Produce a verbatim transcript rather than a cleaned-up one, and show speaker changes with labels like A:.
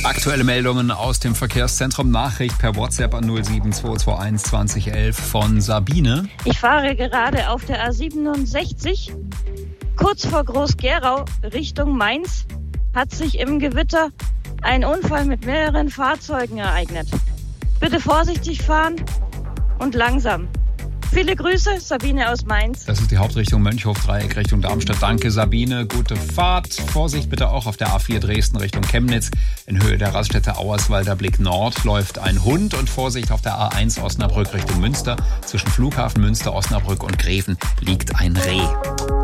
A: Aktuelle Meldungen aus dem Verkehrszentrum. Nachricht per WhatsApp an null sieben zwei zwei eins zwanzig elf von Sabine.
B: Ich fahre gerade auf der A siebenundsechzig. Kurz vor Groß-Gerau Richtung Mainz hat sich im Gewitter ein Unfall mit mehreren Fahrzeugen ereignet. Bitte vorsichtig fahren und langsam. Viele Grüße, Sabine aus Mainz.
A: Das ist die Hauptrichtung Mönchhof-Dreieck Richtung Darmstadt. Danke, Sabine. Gute Fahrt. Vorsicht bitte auch auf der A vier Dresden Richtung Chemnitz. In Höhe der Raststätte Auerswalder Blick Nord läuft ein Hund. Und Vorsicht auf der A eins Osnabrück Richtung Münster. Zwischen Flughafen Münster, Osnabrück und Greven liegt ein Reh.